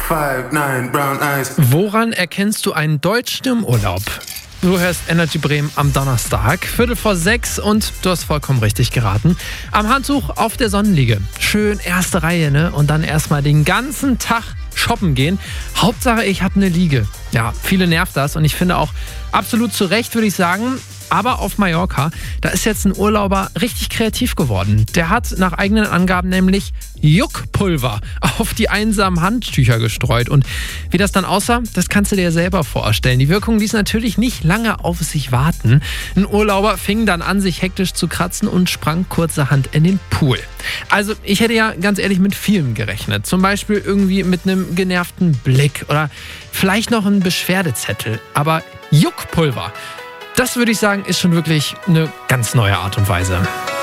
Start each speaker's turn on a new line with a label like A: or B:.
A: 5'9", brown eyes.
B: Woran erkennst du einen Deutschen im Urlaub? Du hörst Energy Bremen am Donnerstag, 5:45 und du hast vollkommen richtig geraten. Am Handtuch auf der Sonnenliege. Schön erste Reihe, ne? Und dann erstmal den ganzen Tag shoppen gehen. Hauptsache, ich habe eine Liege. Ja, viele nervt das und ich finde auch absolut zu Recht, würde ich sagen. Aber auf Mallorca, da ist jetzt ein Urlauber richtig kreativ geworden. Der hat nach eigenen Angaben nämlich Juckpulver auf die einsamen Handtücher gestreut. Und wie das dann aussah, das kannst du dir selber vorstellen. Die Wirkung ließ natürlich nicht lange auf sich warten. Ein Urlauber fing dann an, sich hektisch zu kratzen und sprang kurzerhand in den Pool. Also ich hätte ja ganz ehrlich mit vielem gerechnet. Zum Beispiel irgendwie mit einem genervten Blick oder vielleicht noch einem Beschwerdezettel. Aber Juckpulver, das würde ich sagen, ist schon wirklich eine ganz neue Art und Weise.